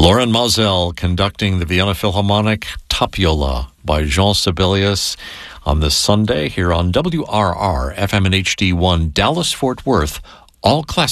Lauren Moselle conducting the Vienna Philharmonic Tapiola by Jean Sibelius on this Sunday here on WRR FM and HD1 Dallas Fort Worth, all classic.